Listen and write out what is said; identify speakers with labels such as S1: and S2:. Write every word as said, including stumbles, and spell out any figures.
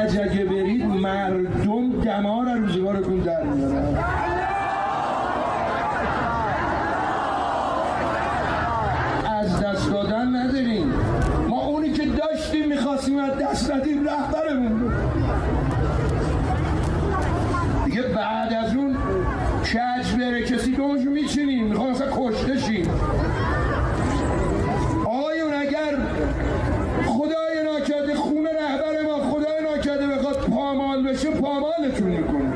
S1: کج اگه برید مردم دمار از روزگارتون در میارن. از دست دادن نداریم. ما اونی که داشتیم میخواستیم از دست ندیم، رهبرمون بود دیگه. بعد از اون کج بره کسی دومشو میچینیم، میخوام اصلا کشته شیم. آقایون اگر خدای ناکرده خون رهبر ما خدای ناکرده بخواد پامال بشه، پامالتون میکنه.